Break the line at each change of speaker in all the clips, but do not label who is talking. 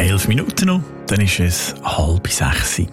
11 Minuten noch, dann ist es 5:30.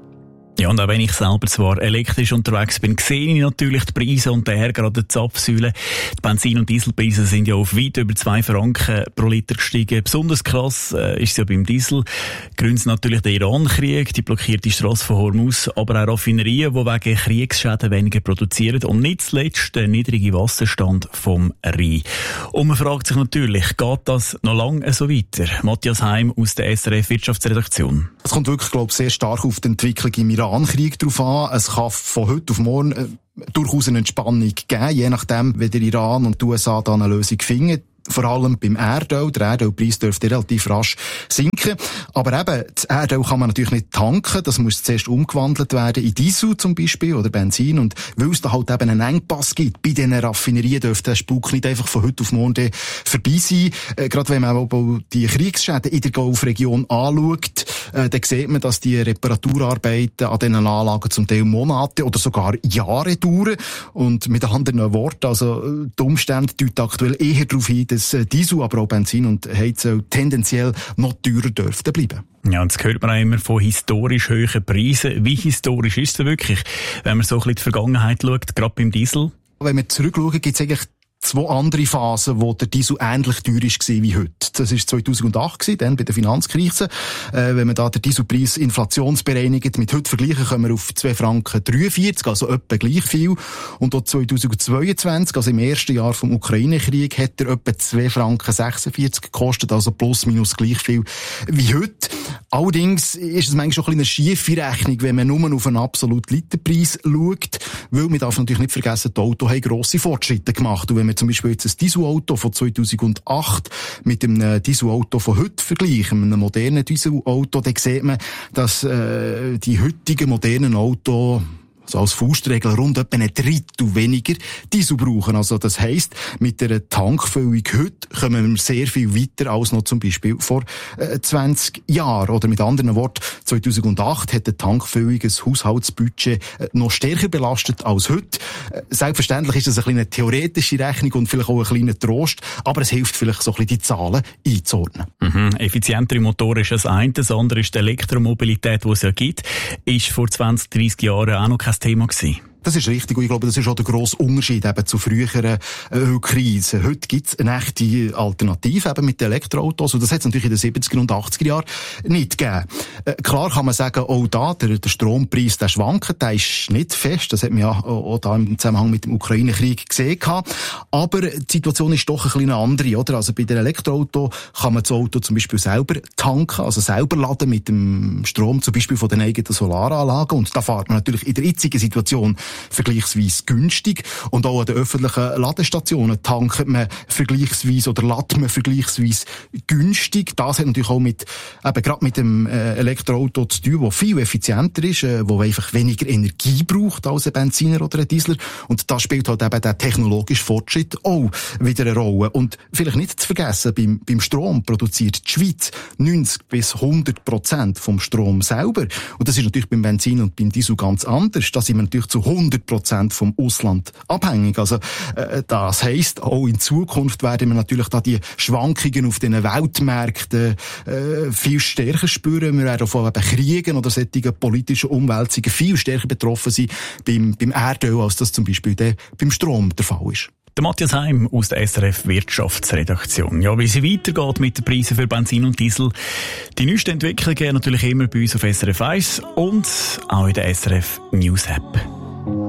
Ja, und auch wenn ich selber zwar elektrisch unterwegs bin, sehe ich natürlich die Preise und den Ärger an den Zapfsäulen. Die Benzin- und Dieselpreise sind ja auf weit über 2 Franken pro Liter gestiegen. Besonders krass ist es ja beim Diesel. Grund natürlich der Iran-Krieg, die blockiert die Strasse von Hormuz, aber auch Raffinerien, die wegen Kriegsschäden weniger produzieren und nicht zuletzt der niedrige Wasserstand vom Rhein. Und man fragt sich natürlich, geht das noch lange so weiter? Matthias Heim aus der SRF Wirtschaftsredaktion.
Es kommt wirklich, glaube ich, sehr stark auf die Entwicklung im Iran-Krieg drauf an. Es kann von heute auf morgen durchaus eine Entspannung geben, je nachdem, wie der Iran und die USA da eine Lösung finden. Vor allem beim Erdöl. Der Erdölpreis dürfte relativ rasch sinken. Aber eben, das Erdöl kann man natürlich nicht tanken. Das muss zuerst umgewandelt werden in Diesel zum Beispiel oder Benzin. Und weil es da halt eben einen Engpass gibt, bei diesen Raffinerien dürfte der Spuk nicht einfach von heute auf morgen vorbei sein. Gerade wenn man auch die Kriegsschäden in der Golfregion anschaut, dann sieht man, dass die Reparaturarbeiten an diesen Anlagen zum Teil Monate oder sogar Jahre dauern. Und mit anderen Worten, also die Umstände deuten aktuell eher darauf hin, dass Diesel, aber auch Benzin und Heizöl tendenziell noch teurer dürften bleiben.
Ja, und das hört man auch immer von historisch hohen Preisen. Wie historisch ist es wirklich, wenn man so ein bisschen in die Vergangenheit schaut, gerade beim Diesel?
Wenn wir zurückschauen, gibt es eigentlich 2 andere Phasen, wo der Diesel ähnlich teuer war wie heute. Das war 2008, dann bei der Finanzkrise. Wenn man da den Dieselpreis inflationsbereinigt mit heute vergleichen, kommen wir auf 2,43 Franken, also etwa gleich viel. Und auch 2022, also im ersten Jahr vom Ukraine-Krieg, hat er etwa 2,46 Franken gekostet, also plus minus gleich viel wie heute. Allerdings ist es manchmal schon eine schiefe Rechnung, wenn man nur auf einen absoluten Literpreis schaut, weil man darf natürlich nicht vergessen, die Autos haben grosse Fortschritte gemacht. Und wenn man zum Beispiel jetzt ein Dieselauto von 2008 mit einem Dieselauto von heute vergleichen, einem modernen Dieselauto, dann sieht man, dass die heutigen modernen Autos also als Faustregel rund etwa ein Drittel weniger Diesel brauchen. Also das heisst, mit der Tankfüllung heute kommen wir sehr viel weiter als noch zum Beispiel vor 20 Jahren. Oder mit anderen Worten, 2008 hat die Tankfüllung ein Haushaltsbudget noch stärker belastet als heute. Selbstverständlich ist das eine kleine theoretische Rechnung und vielleicht auch ein kleiner Trost, aber es hilft vielleicht so ein bisschen die Zahlen einzuordnen.
Effizientere Motoren ist das eine, das andere ist die Elektromobilität, die es ja gibt, ist vor 20, 30 Jahren auch noch kein Thema gewesen.
Das ist richtig und ich glaube, das ist auch der grosse Unterschied eben zu früheren Ölkrisen. Heute gibt es eine echte Alternative eben mit den Elektroautos und das hat es natürlich in den 70er und 80er Jahren nicht gegeben. Klar kann man sagen, auch da, der Strompreis, der schwankt, der ist nicht fest, das hat man ja auch da im Zusammenhang mit dem Ukraine-Krieg gesehen gehabt. Aber die Situation ist doch ein bisschen andere, oder? Also bei den Elektroautos kann man das Auto zum Beispiel selber tanken, also selber laden mit dem Strom, zum Beispiel von den eigenen Solaranlagen und da fährt man natürlich in der jetzigen Situation vergleichsweise günstig. Und auch an den öffentlichen Ladestationen tankt man vergleichsweise oder lädt man vergleichsweise günstig. Das hat natürlich auch mit, eben gerade mit dem Elektroauto zu tun, das viel effizienter ist, wo einfach weniger Energie braucht als ein Benziner oder ein Diesel. Und da spielt halt eben der technologische Fortschritt auch wieder eine Rolle. Und vielleicht nicht zu vergessen, beim Strom produziert die Schweiz 90-100% vom Strom selber. Und das ist natürlich beim Benzin und beim Diesel ganz anders. Da sind wir natürlich zu 100% vom Ausland abhängig. Also, das heisst, auch in Zukunft werden wir natürlich da die Schwankungen auf den Weltmärkten viel stärker spüren. Wir werden von eben Kriegen oder solchen politischen Umwälzungen viel stärker betroffen sein beim Erdöl, als das zum Beispiel beim Strom der Fall ist.
Der Matthias Heim aus der SRF Wirtschaftsredaktion. Ja, wie es weitergeht mit den Preisen für Benzin und Diesel, die neuesten Entwicklungen natürlich immer bei uns auf SRF 1 und auch in der SRF News App.